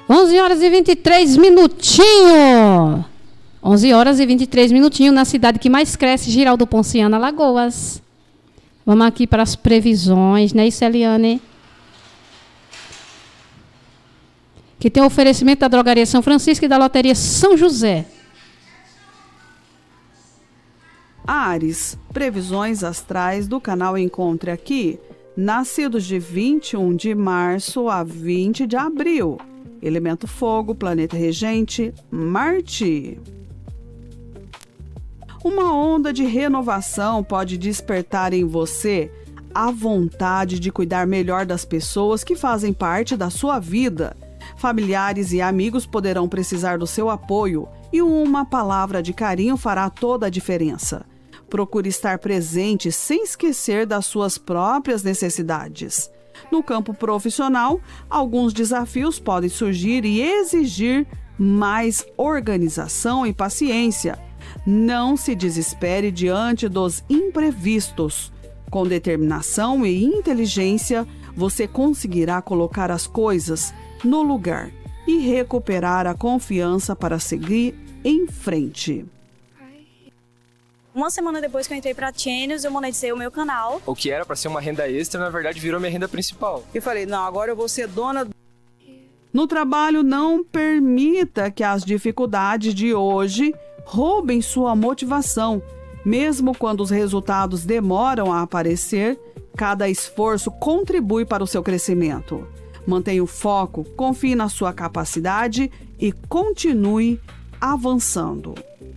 11 horas e 23 minutinhos. 11 horas e 23 minutinhos na cidade que mais cresce, Girau do Ponciano, Alagoas. Vamos aqui para as previsões, né, isso, Eliane? Que tem o oferecimento da Drogaria São Francisco e da Loteria São José. Áries, previsões astrais do canal Encontre Aqui. Nascidos de 21 de março a 20 de abril. Elemento fogo, planeta regente, Marte. Uma onda de renovação pode despertar em você a vontade de cuidar melhor das pessoas que fazem parte da sua vida. Familiares e amigos poderão precisar do seu apoio e uma palavra de carinho fará toda a diferença. Procure estar presente sem esquecer das suas próprias necessidades. No campo profissional, alguns desafios podem surgir e exigir mais organização e paciência. Não se desespere diante dos imprevistos. Com determinação e inteligência, você conseguirá colocar as coisas no lugar e recuperar a confiança para seguir em frente. Uma semana depois que eu entrei pra Genius, eu monetizei o meu canal. O que era pra ser uma renda extra, na verdade, virou minha renda principal. E falei, não, agora eu vou ser dona. No trabalho, não permita que as dificuldades de hoje roubem sua motivação. Mesmo quando os resultados demoram a aparecer, cada esforço contribui para o seu crescimento. Mantenha o foco, confie na sua capacidade e continue avançando.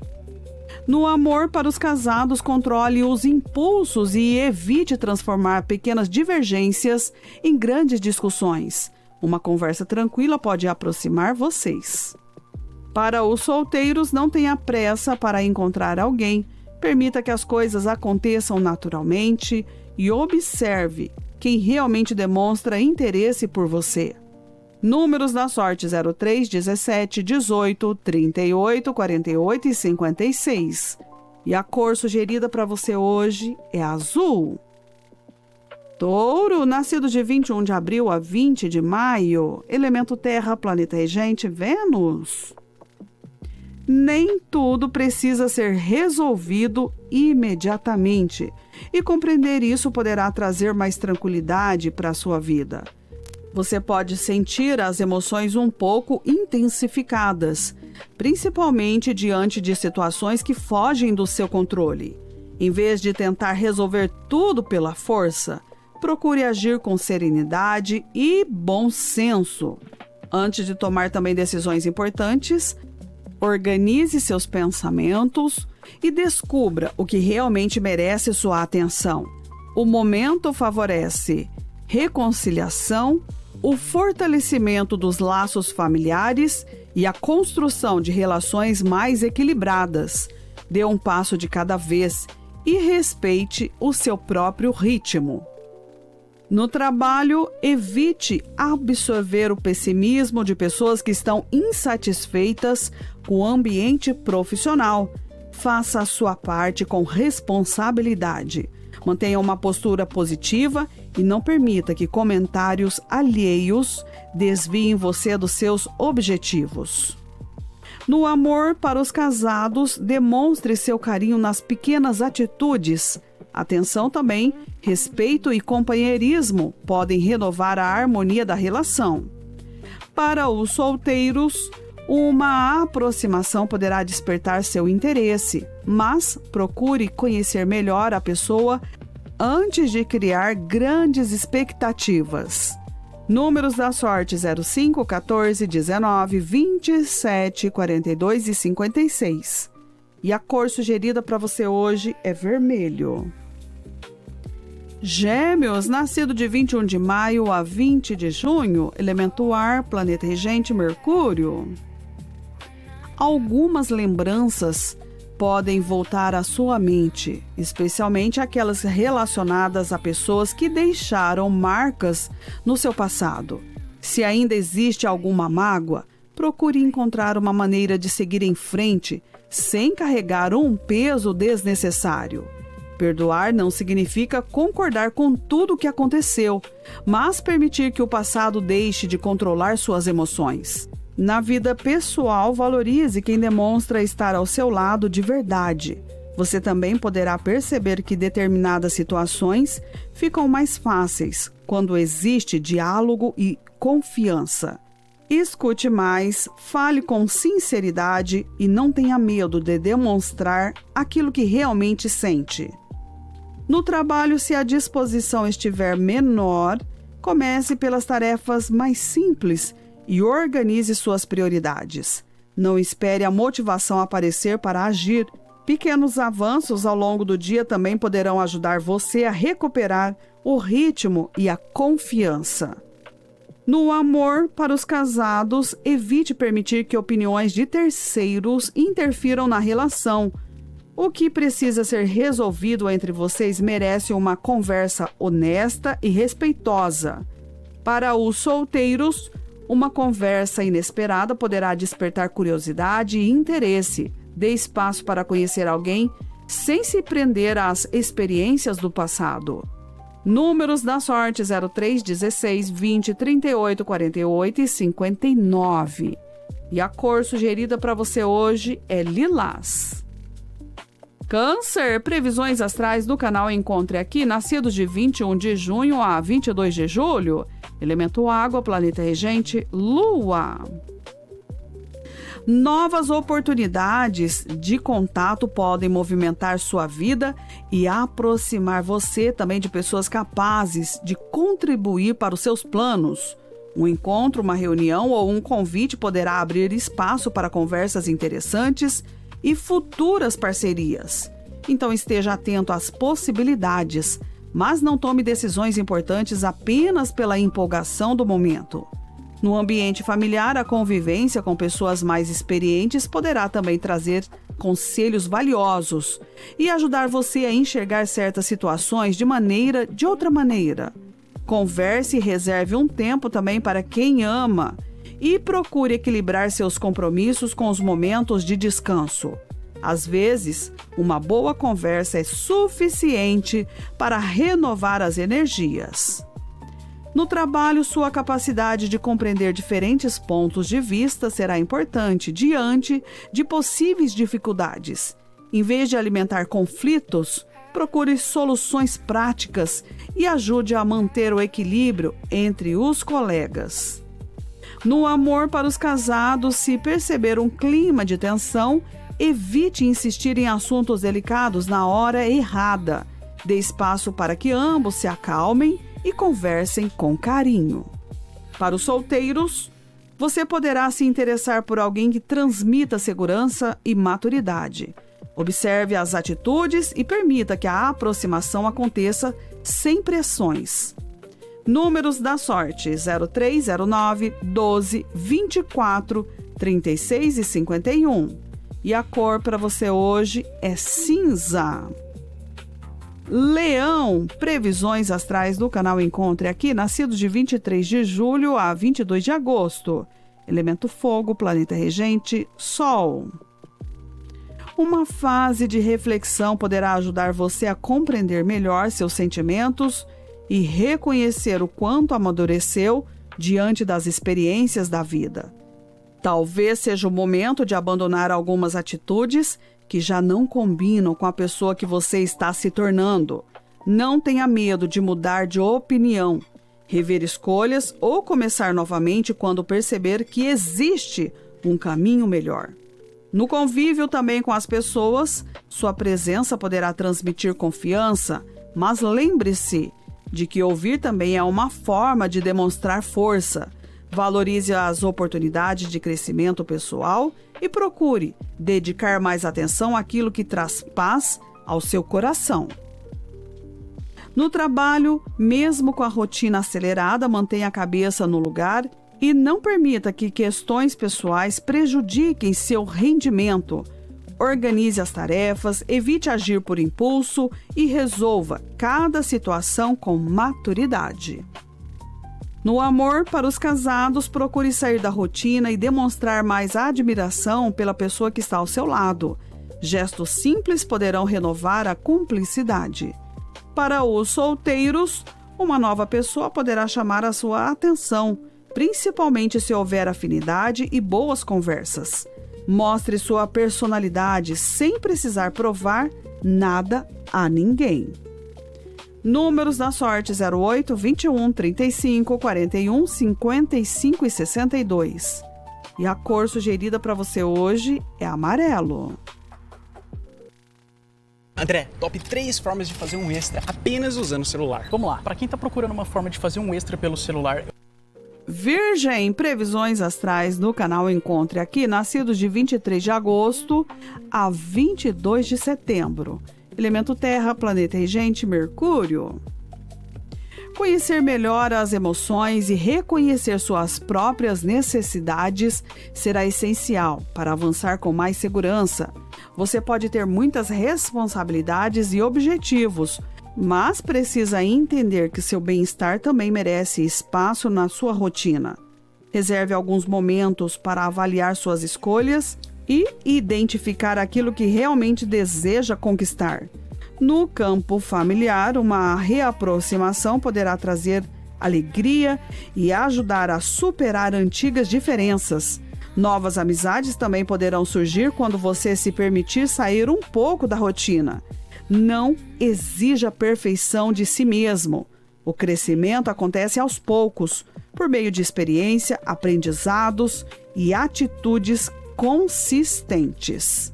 No amor, para os casados, controle os impulsos e evite transformar pequenas divergências em grandes discussões. Uma conversa tranquila pode aproximar vocês. Para os solteiros, não tenha pressa para encontrar alguém. Permita que as coisas aconteçam naturalmente e observe quem realmente demonstra interesse por você. Números da sorte: 03, 17, 18, 38, 48 e 56. E a cor sugerida para você hoje é azul. Touro, nascido de 21 de abril a 20 de maio. Elemento terra, planeta regente, Vênus. Nem tudo precisa ser resolvido imediatamente. E compreender isso poderá trazer mais tranquilidade para a sua vida. Você pode sentir as emoções um pouco intensificadas, principalmente diante de situações que fogem do seu controle. Em vez de tentar resolver tudo pela força, procure agir com serenidade e bom senso. Antes de tomar também decisões importantes, organize seus pensamentos e descubra o que realmente merece sua atenção. O momento favorece reconciliação, o fortalecimento dos laços familiares e a construção de relações mais equilibradas. Dê um passo de cada vez e respeite o seu próprio ritmo. No trabalho, evite absorver o pessimismo de pessoas que estão insatisfeitas com o ambiente profissional. Faça a sua parte com responsabilidade. Mantenha uma postura positiva e não permita que comentários alheios desviem você dos seus objetivos. No amor, para os casados, demonstre seu carinho nas pequenas atitudes. Atenção também, respeito e companheirismo podem renovar a harmonia da relação. Para os solteiros, uma aproximação poderá despertar seu interesse, mas procure conhecer melhor a pessoa antes de criar grandes expectativas. Números da sorte: 05, 14, 19, 27, 42 e 56. E a cor sugerida para você hoje é vermelho. Gêmeos, nascido de 21 de maio a 20 de junho, elemento ar, planeta regente Mercúrio. Algumas lembranças podem voltar à sua mente, especialmente aquelas relacionadas a pessoas que deixaram marcas no seu passado. Se ainda existe alguma mágoa, procure encontrar uma maneira de seguir em frente sem carregar um peso desnecessário. Perdoar não significa concordar com tudo o que aconteceu, mas permitir que o passado deixe de controlar suas emoções. Na vida pessoal, valorize quem demonstra estar ao seu lado de verdade. Você também poderá perceber que determinadas situações ficam mais fáceis quando existe diálogo e confiança. Escute mais, fale com sinceridade e não tenha medo de demonstrar aquilo que realmente sente. No trabalho, se a disposição estiver menor, comece pelas tarefas mais simples e organize suas prioridades. Não espere a motivação aparecer para agir. Pequenos avanços ao longo do dia também poderão ajudar você a recuperar o ritmo e a confiança. No amor, para os casados, evite permitir que opiniões de terceiros interfiram na relação. O que precisa ser resolvido entre vocês merece uma conversa honesta e respeitosa. Para os solteiros, uma conversa inesperada poderá despertar curiosidade e interesse. Dê espaço para conhecer alguém sem se prender às experiências do passado. Números da sorte: 03, 16, 20, 38, 48 e 59. E a cor sugerida para você hoje é lilás. Câncer, previsões astrais do canal Encontre Aqui, nascidos de 21 de junho a 22 de julho. Elemento água, planeta regente, lua. Novas oportunidades de contato podem movimentar sua vida e aproximar você também de pessoas capazes de contribuir para os seus planos. Um encontro, uma reunião ou um convite poderá abrir espaço para conversas interessantes e futuras parcerias. Então esteja atento às possibilidades, mas não tome decisões importantes apenas pela empolgação do momento. No ambiente familiar, a convivência com pessoas mais experientes poderá também trazer conselhos valiosos e ajudar você a enxergar certas situações de outra maneira. Converse e reserve um tempo também para quem ama e procure equilibrar seus compromissos com os momentos de descanso. Às vezes, uma boa conversa é suficiente para renovar as energias. No trabalho, sua capacidade de compreender diferentes pontos de vista será importante diante de possíveis dificuldades. Em vez de alimentar conflitos, procure soluções práticas e ajude a manter o equilíbrio entre os colegas. No amor, para os casados, se perceber um clima de tensão, evite insistir em assuntos delicados na hora errada. Dê espaço para que ambos se acalmem e conversem com carinho. Para os solteiros, você poderá se interessar por alguém que transmita segurança e maturidade. Observe as atitudes e permita que a aproximação aconteça sem pressões. Números da sorte: 03, 09, 12, 24, 36 e 51. E a cor para você hoje é cinza. Leão, previsões astrais do canal Encontre Aqui, nascidos de 23 de julho a 22 de agosto. Elemento fogo, planeta regente, Sol. Uma fase de reflexão poderá ajudar você a compreender melhor seus sentimentos e reconhecer o quanto amadureceu diante das experiências da vida. Talvez seja o momento de abandonar algumas atitudes que já não combinam com a pessoa que você está se tornando. Não tenha medo de mudar de opinião, rever escolhas ou começar novamente quando perceber que existe um caminho melhor. No convívio também com as pessoas, sua presença poderá transmitir confiança, mas lembre-se de que ouvir também é uma forma de demonstrar força. Valorize as oportunidades de crescimento pessoal e procure dedicar mais atenção àquilo que traz paz ao seu coração. No trabalho, mesmo com a rotina acelerada, mantenha a cabeça no lugar e não permita que questões pessoais prejudiquem seu rendimento. Organize as tarefas, evite agir por impulso e resolva cada situação com maturidade. No amor, para os casados, procure sair da rotina e demonstrar mais admiração pela pessoa que está ao seu lado. Gestos simples poderão renovar a cumplicidade. Para os solteiros, uma nova pessoa poderá chamar a sua atenção. principalmente se houver afinidade e boas conversas. Mostre sua personalidade sem precisar provar nada a ninguém. Números da sorte: 08, 21, 35, 41, 55 e 62. E a cor sugerida para você hoje é amarelo. André, top 3 formas de fazer um extra apenas usando o celular. Vamos lá, para quem está procurando uma forma de fazer um extra pelo celular... Virgem, previsões astrais no canal Encontre Aqui, nascidos de 23 de agosto a 22 de setembro. Elemento terra, planeta regente, Mercúrio. Conhecer melhor as emoções e reconhecer suas próprias necessidades será essencial para avançar com mais segurança. Você pode ter muitas responsabilidades e objetivos, mas precisa entender que seu bem-estar também merece espaço na sua rotina. Reserve alguns momentos para avaliar suas escolhas e identificar aquilo que realmente deseja conquistar. No campo familiar, uma reaproximação poderá trazer alegria e ajudar a superar antigas diferenças. Novas amizades também poderão surgir quando você se permitir sair um pouco da rotina. Não exija a perfeição de si mesmo. O crescimento acontece aos poucos, por meio de experiência, aprendizados e atitudes consistentes.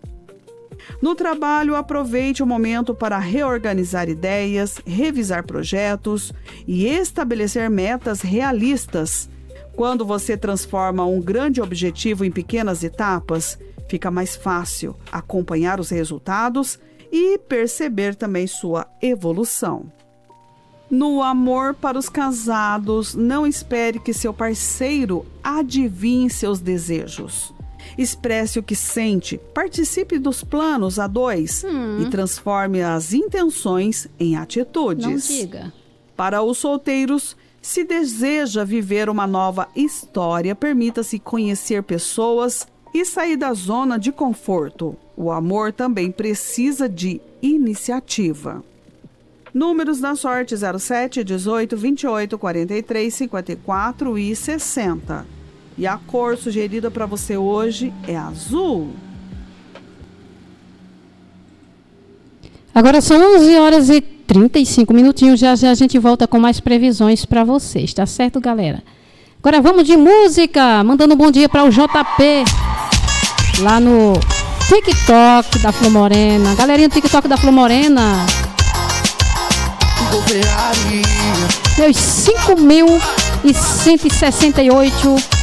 No trabalho, aproveite o momento para reorganizar ideias, revisar projetos e estabelecer metas realistas. Quando você transforma um grande objetivo em pequenas etapas, fica mais fácil acompanhar os resultados e perceber também sua evolução. No amor, para os casados, não espere que seu parceiro adivinhe seus desejos. Expresse o que sente, participe dos planos a dois e transforme as intenções em atitudes. Não diga. Para os solteiros, se deseja viver uma nova história, permita-se conhecer pessoas e sair da zona de conforto. O amor também precisa de iniciativa. Números da sorte: 07, 18, 28, 43, 54 e 60. E a cor sugerida para você hoje é azul. Agora são 11 horas e 35 minutinhos. Já já a gente volta com mais previsões para vocês, tá certo, galera? Agora vamos de música. Mandando um bom dia para o JP, lá no TikTok da Flor Morena. Galerinha do TikTok da Flor Morena. Meus 5.168